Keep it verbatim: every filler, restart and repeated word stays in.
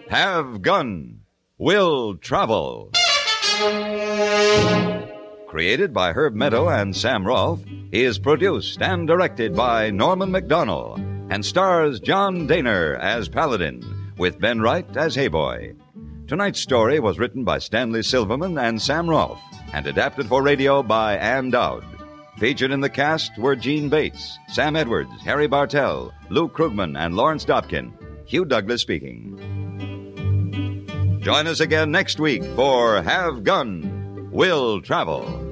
Have Gun, Will Travel. Created by Herb Meadow and Sam Rolfe, he is produced and directed by Norman MacDonnell and stars John Daner as Paladin, with Ben Wright as Hayboy. Tonight's story was written by Stanley Silverman and Sam Rolfe and adapted for radio by Ann Dowd. Featured in the cast were Gene Bates, Sam Edwards, Harry Bartell, Lou Krugman, and Lawrence Dobkin. Hugh Douglas speaking. Join us again next week for Have Gun, Will Travel.